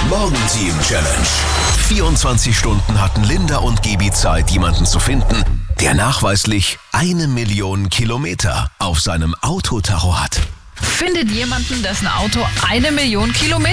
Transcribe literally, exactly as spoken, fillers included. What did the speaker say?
Morgenteam Challenge. vierundzwanzig Stunden hatten Linda und Gaby Zeit, jemanden zu finden, der nachweislich eine Million Kilometer auf seinem Autotacho hat. Findet jemanden, dessen Auto eine Million Kilometer